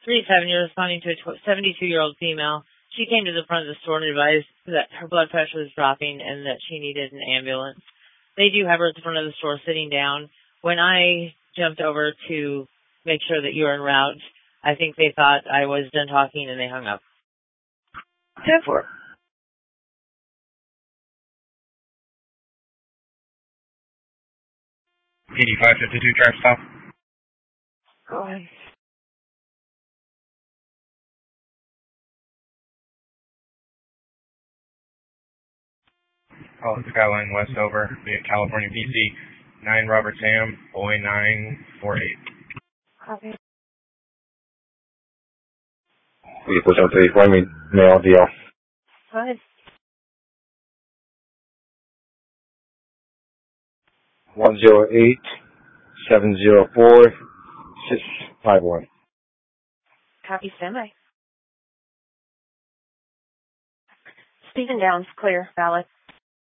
37, you're responding to a 72-year-old female. She came to the front of the store and advised that her blood pressure was dropping and that she needed an ambulance. They do have her at the front of the store sitting down. When I jumped over to make sure that you were en route, I think they thought I was done talking and they hung up. 10-4. PD 552, drive stop. Go ahead. Call Skyline West over, via California PC, 9 Robert Sam, Boy 948. Copy. Vehicle 734, male DL. Go ahead. 108-704-651. Copy, standby. Stephen Downs, clear, valid.